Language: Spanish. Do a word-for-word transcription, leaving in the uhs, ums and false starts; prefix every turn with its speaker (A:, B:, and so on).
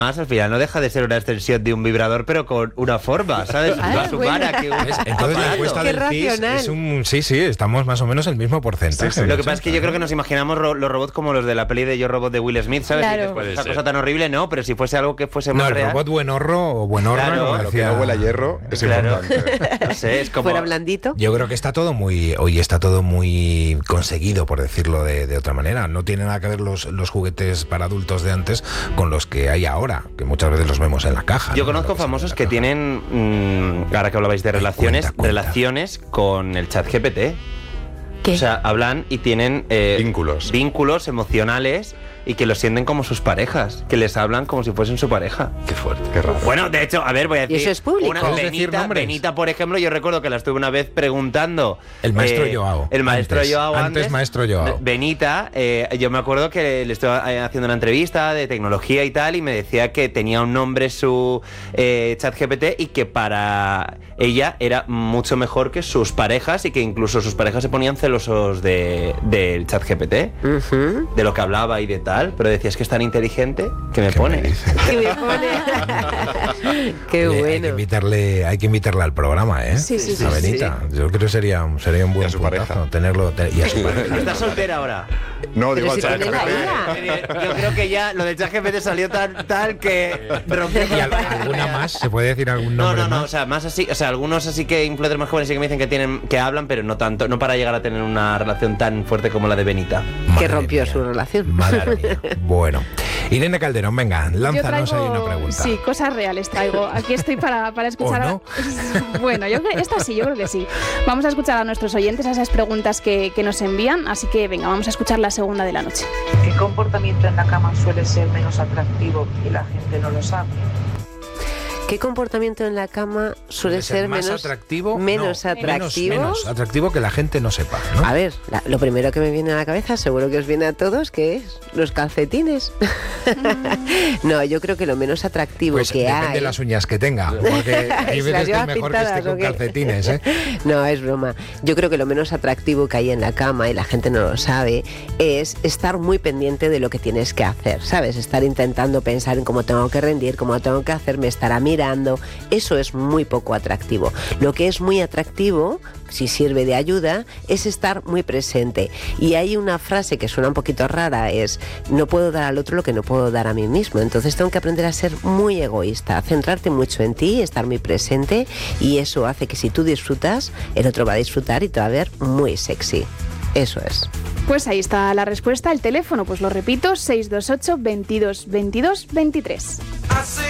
A: Más, al final no deja de ser una extensión de un vibrador, pero con una forma, ¿sabes?
B: Ah,
A: Más
B: bueno.
A: humana que un...
C: Entonces la encuesta
B: Qué
C: del C I S
B: racional.
C: es un... Sí, sí, estamos más o menos el mismo porcentaje.
A: Sí, sí. Lo que pasa es que yo creo que nos imaginamos ro- los robots como los de la peli de Yo Robot de Will Smith, ¿sabes?
B: Claro.
A: Y después,
D: Puede
A: esa
D: ser.
A: cosa tan horrible, no, pero si fuese algo que fuese
C: No,
A: más
C: el
A: real...
C: robot buenorro o buenorro,
A: Claro,
C: como
A: lo
E: Lo que
C: decía-
E: no huele a hierro es
A: Claro.
E: importante.
A: No sé, es como...
B: Fuera blandito.
C: Yo creo que está todo muy, hoy está todo muy conseguido, por decirlo de, de otra manera. No tiene nada que ver los, los juguetes para adultos de antes con los que hay ahora, que muchas veces los vemos en la caja.
A: Yo
C: ¿no?
A: conozco
C: Los ves en
A: famosos
C: la
A: que
C: caja.
A: tienen, mmm, ahora que hablabais de
C: Ay,
A: relaciones,
C: cuenta, cuenta.
A: relaciones con el chat G P T.
B: ¿Qué?
A: O sea, hablan y tienen eh,
E: Vínculos.
A: vínculos emocionales y que los sienten como sus parejas, que les hablan como si fuesen su pareja.
D: Qué fuerte.
E: Qué raro.
A: Bueno, de hecho, a ver, voy a decir...
B: eso es público?
A: Una,
C: ¿Puedes decir
A: Benita,
C: nombres?
A: Benita, por ejemplo, yo recuerdo que la estuve una vez preguntando...
C: El maestro
A: eh,
C: Joao.
A: El maestro
C: Antes,
A: Joao
C: antes
A: antes.
C: maestro Joao.
A: Benita, eh, yo me acuerdo que le estaba eh, haciendo una entrevista de tecnología y tal, y me decía que tenía un nombre su eh, chat G P T y que para ella era mucho mejor que sus parejas y que incluso sus parejas se ponían celosos de, del chat G P T,
B: Ujú.
A: de lo que hablaba y de tal, pero decías que es tan inteligente que me
C: ¿Qué
A: pone.
C: me dice?
B: ¿Qué me pone? Qué
C: Oye, Hay que
B: bueno.
C: invitarle, hay que invitarla al programa, ¿eh?
B: Sí, sí, sí,
C: A Benita. Yo creo que sería, sería un buen
E: Y a su
C: puntazo
E: pareja.
C: tenerlo te- y a su pareja.
A: ¿Estás soltera ahora?
E: No,
B: Pero
E: digo
B: si
E: al chat
B: tiene la
E: G P T.
B: hija.
A: Yo creo que ya lo del chat G P T salió tan tal que rompió
C: ¿Y al- alguna más? ¿Se puede decir algún
A: No,
C: nombre
A: no, no,
C: más?
A: o sea, más así, o sea, algunos así que influencers más jóvenes sí que me dicen que tienen, que hablan, pero no tanto, no para llegar a tener una relación tan fuerte como la de Benita.
B: Que
C: Madre
B: rompió
C: mía.
B: su relación.
C: Madre mía. Bueno. Irene Calderón, venga,
F: Yo
C: lánzanos
F: traigo,
C: ahí una pregunta.
F: sí, cosas reales traigo. Aquí estoy para, para escuchar.
C: ¿O no?
F: a- Bueno, yo creo, esta sí, yo creo que sí. Vamos a escuchar a nuestros oyentes a esas preguntas que, que nos envían, así que venga, vamos a escuchar la segunda de la noche.
G: ¿Qué comportamiento en la cama suele ser menos atractivo y la gente no lo sabe?
B: ¿Qué comportamiento en la cama suele ser
C: más
B: menos
C: atractivo?
B: menos
C: No,
B: atractivo?
C: Menos, menos atractivo que la gente no sepa, ¿no?
B: A ver, la- lo primero que me viene a la cabeza, seguro que os viene a todos, que es los calcetines. No, yo creo que lo menos atractivo
C: Pues
B: que
C: depende
B: hay...
C: de las uñas que tenga, porque hay
B: ¿Se las
C: veces que es
B: llevas
C: mejor que esté
B: pintadas o
C: con
B: qué?
C: calcetines, ¿eh?
B: No, es broma. Yo creo que lo menos atractivo que hay en la cama, y la gente no lo sabe, es estar muy pendiente de lo que tienes que hacer, ¿sabes? Estar intentando pensar en cómo tengo que rendir, cómo tengo que hacer, me estará mirando. Eso es muy poco atractivo. Lo que es muy atractivo, si sirve de ayuda, es estar muy presente. Y hay una frase que suena un poquito rara, es: no puedo dar al otro lo que no puedo dar a mí mismo. Entonces tengo que aprender a ser muy egoísta, centrarte mucho en ti, estar muy presente, y eso hace que si tú disfrutas, el otro va a disfrutar y te va a ver muy sexy. Eso es.
F: Pues ahí está la respuesta. El teléfono, pues lo repito, seis dos ocho, veintidós, veintidós, veintitrés.